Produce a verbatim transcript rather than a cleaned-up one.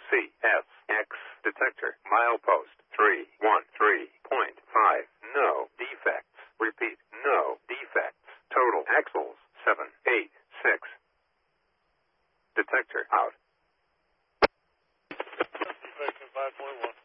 C S X detector milepost three one three point five. No defects. Repeat, no defects. Total axles seven eight six. Detector out. Defect in five point one.